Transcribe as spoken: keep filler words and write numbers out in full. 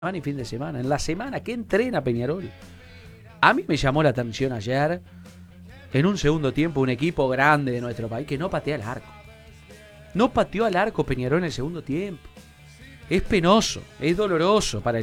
semana y fin de semana. En la semana que entrena Peñarol. A mí me llamó la atención ayer, en un segundo tiempo, un equipo grande de nuestro país que no patea el arco. No pateó al arco Peñarol en el segundo tiempo. Es penoso, es doloroso para el